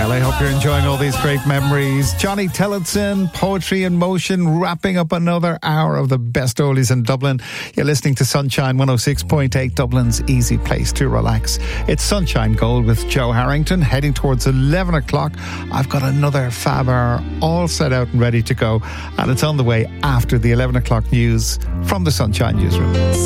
Well, I hope you're enjoying all these great memories. Johnny Tillotson, Poetry in Motion, wrapping up another hour of the best oldies in Dublin. You're listening to Sunshine 106.8, Dublin's easy place to relax. It's Sunshine Gold with Joe Harrington, heading towards 11 o'clock. I've got another fab hour all set out and ready to go, and it's on the way after the 11 o'clock news from the Sunshine Newsroom.